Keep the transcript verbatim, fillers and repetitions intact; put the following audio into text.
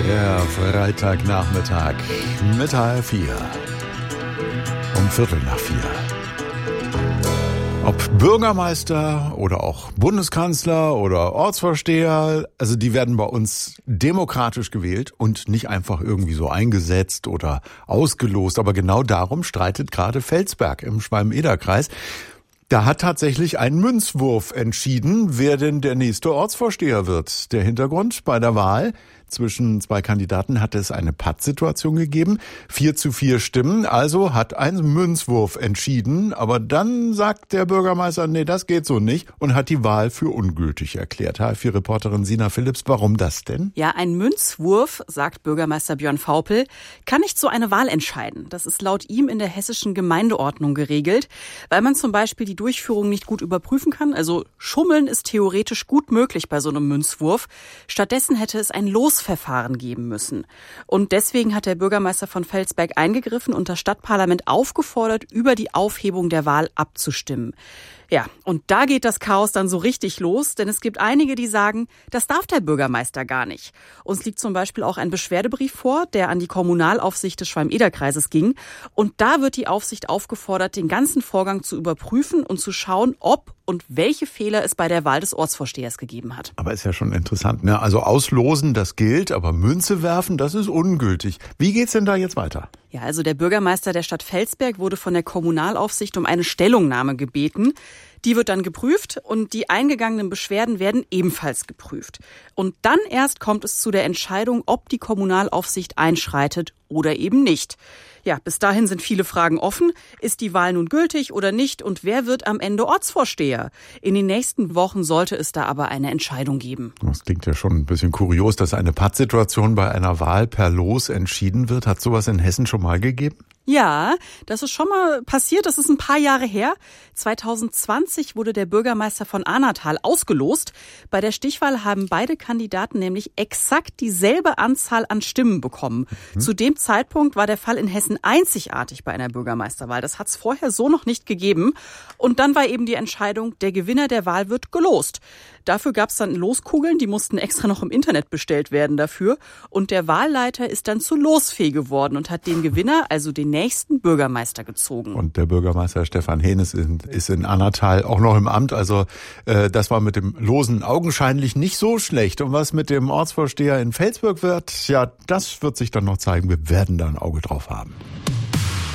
Der Freitagnachmittag mit H R vier. Um Viertel nach vier. Ob Bürgermeister oder auch Bundeskanzler oder Ortsvorsteher, also die werden bei uns demokratisch gewählt und nicht einfach irgendwie so eingesetzt oder ausgelost. Aber genau darum streitet gerade Felsberg im Schwalm-Eder-Kreis. Da hat tatsächlich ein Münzwurf entschieden, wer denn der nächste Ortsvorsteher wird. Der Hintergrund: bei der Wahl zwischen zwei Kandidaten hatte es eine Pattsituation gegeben. Vier zu vier Stimmen, also hat ein Münzwurf entschieden. Aber dann sagt der Bürgermeister, nee, das geht so nicht, und hat die Wahl für ungültig erklärt. H R vier-Reporterin Sina Philipps, warum das denn? Ja, ein Münzwurf, sagt Bürgermeister Björn Vaupel, kann nicht so eine Wahl entscheiden. Das ist laut ihm in der hessischen Gemeindeordnung geregelt, weil man zum Beispiel die Durchführung nicht gut überprüfen kann. Also Schummeln ist theoretisch gut möglich bei so einem Münzwurf. Stattdessen hätte es ein Losverfahren geben müssen. Und deswegen hat der Bürgermeister von Felsberg eingegriffen und das Stadtparlament aufgefordert, über die Aufhebung der Wahl abzustimmen. Ja, und da geht das Chaos dann so richtig los, denn es gibt einige, die sagen, das darf der Bürgermeister gar nicht. Uns liegt zum Beispiel auch ein Beschwerdebrief vor, der an die Kommunalaufsicht des Schwalm-Eder-Kreises ging. Und da wird die Aufsicht aufgefordert, den ganzen Vorgang zu überprüfen und zu schauen, ob und welche Fehler es bei der Wahl des Ortsvorstehers gegeben hat. Aber ist ja schon interessant, ne? Also auslosen, das gilt, aber Münze werfen, das ist ungültig. Wie geht's denn da jetzt weiter? Ja, also der Bürgermeister der Stadt Felsberg wurde von der Kommunalaufsicht um eine Stellungnahme gebeten. Die wird dann geprüft und die eingegangenen Beschwerden werden ebenfalls geprüft. Und dann erst kommt es zu der Entscheidung, ob die Kommunalaufsicht einschreitet oder eben nicht. Ja, bis dahin sind viele Fragen offen. Ist die Wahl nun gültig oder nicht? Und wer wird am Ende Ortsvorsteher? In den nächsten Wochen sollte es da aber eine Entscheidung geben. Das klingt ja schon ein bisschen kurios, dass eine Pattsituation bei einer Wahl per Los entschieden wird. Hat sowas in Hessen schon mal gegeben? Ja, das ist schon mal passiert. Das ist ein paar Jahre her. zweitausendzwanzig wurde der Bürgermeister von Ahnatal ausgelost. Bei der Stichwahl haben beide Kandidaten nämlich exakt dieselbe Anzahl an Stimmen bekommen. Mhm. Zu dem Zeitpunkt war der Fall in Hessen einzigartig bei einer Bürgermeisterwahl. Das hat es vorher so noch nicht gegeben. Und dann war eben die Entscheidung, der Gewinner der Wahl wird gelost. Dafür gab es dann Loskugeln, die mussten extra noch im Internet bestellt werden dafür. Und der Wahlleiter ist dann zu Losfee geworden und hat den Gewinner, also den nächsten Bürgermeister, gezogen. Und der Bürgermeister Stefan Henes ist in Ahnatal auch noch im Amt. Also äh, das war mit dem Losen augenscheinlich nicht so schlecht. Und was mit dem Ortsvorsteher in Felsberg wird, ja, das wird sich dann noch zeigen. Wir werden da ein Auge drauf haben.